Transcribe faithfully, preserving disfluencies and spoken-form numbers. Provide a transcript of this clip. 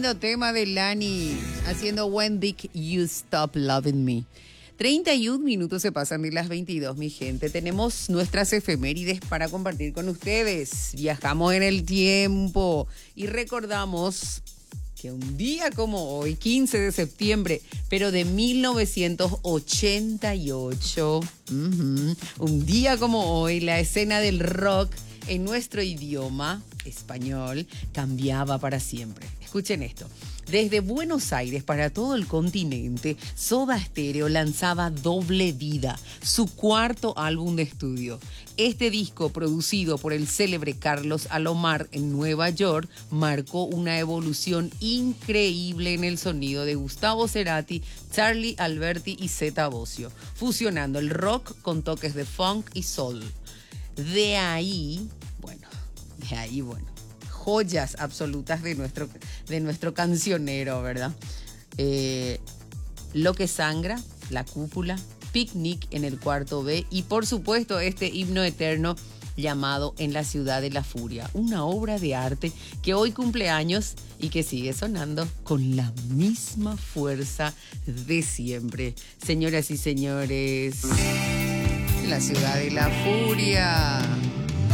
lindo tema de Lani haciendo When Did You Stop Loving Me. treinta y un minutos se pasan de las veintidós, mi gente. Tenemos nuestras efemérides para compartir con ustedes. Viajamos en el tiempo y recordamos que un día como hoy, quince de septiembre, pero de mil novecientos ochenta y ocho, uh-huh, un día como hoy, la escena del rock en nuestro idioma español cambiaba para siempre. Escuchen esto. Desde Buenos Aires para todo el continente, Soda Stereo lanzaba Doble Vida, su cuarto álbum de estudio. Este disco, producido por el célebre Carlos Alomar en Nueva York, marcó una evolución increíble en el sonido de Gustavo Cerati, Charlie Alberti y Zeta Bosio, fusionando el rock con toques de funk y soul. De ahí, bueno, de ahí, bueno. joyas absolutas de nuestro, de nuestro cancionero, ¿verdad? Eh, Lo que sangra, La cúpula, Picnic en el cuarto B y por supuesto este himno eterno llamado En la ciudad de la furia, una obra de arte que hoy cumple años y que sigue sonando con la misma fuerza de siempre. Señoras y señores, La ciudad de la furia.